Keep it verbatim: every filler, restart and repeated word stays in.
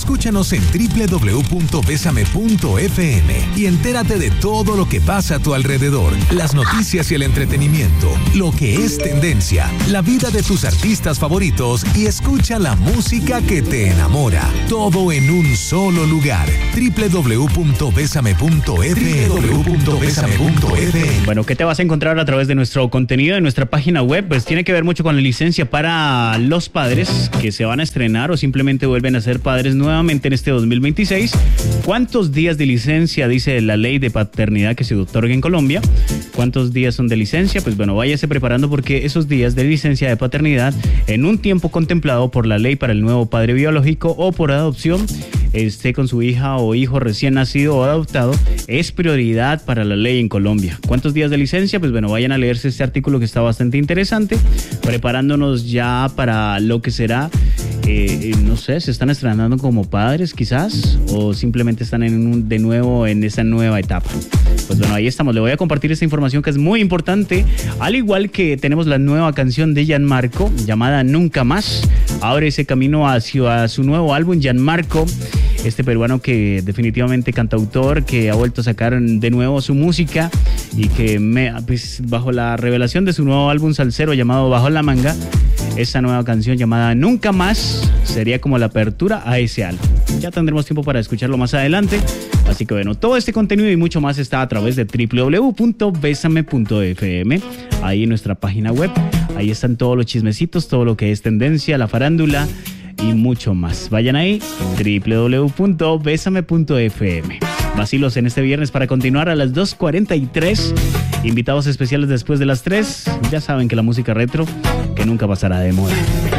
Escúchanos en doble u doble u doble u punto besame punto efe eme y entérate de todo lo que pasa a tu alrededor, las noticias y el entretenimiento, lo que es tendencia, la vida de tus artistas favoritos y escucha la música que te enamora. Todo en un solo lugar. doble u doble u doble u punto besame punto efe eme. doble u doble u doble u punto besame punto efe eme. Bueno, ¿qué te vas a encontrar a través de nuestro contenido de nuestra página web? Pues tiene que ver mucho con la licencia para los padres que se van a estrenar o simplemente vuelven a ser padres nuevamente en este dos mil veintiséis. ¿Cuántos días de licencia dice la ley de paternidad que se otorga en Colombia? ¿Cuántos días son de licencia? Pues bueno, váyase preparando porque esos días de licencia de paternidad en un tiempo contemplado por la ley para el nuevo padre biológico o por adopción, esté con su hija o hijo recién nacido o adoptado, es prioridad para la ley en Colombia. ¿Cuántos días de licencia? Pues bueno, vayan a leerse este artículo que está bastante interesante, preparándonos ya para lo que será, eh, no sé, se están estrenando como padres quizás, o simplemente están en un, de nuevo en esa nueva etapa. Pues bueno, ahí estamos, le voy a compartir esta información que es muy importante, al igual que tenemos la nueva canción de Gianmarco, llamada Nunca Más, abre ese camino hacia su nuevo álbum. Gianmarco, este peruano que definitivamente cantautor, que ha vuelto a sacar de nuevo su música y que me, pues, bajo la revelación de su nuevo álbum salsero llamado Bajo la Manga, esa nueva canción llamada Nunca Más sería como la apertura a ese álbum. Ya tendremos tiempo para escucharlo más adelante, así que bueno, todo este contenido y mucho más está a través de doble u doble u doble u punto besame punto efe eme, ahí en nuestra página web. Ahí están todos los chismecitos, todo lo que es tendencia, la farándula y mucho más. Vayan ahí, doble u doble u doble u punto besame punto efe eme. Vacilos en este viernes para continuar a las dos cuarenta y tres. Invitados especiales después de las tres. Ya saben que la música retro que nunca pasará de moda.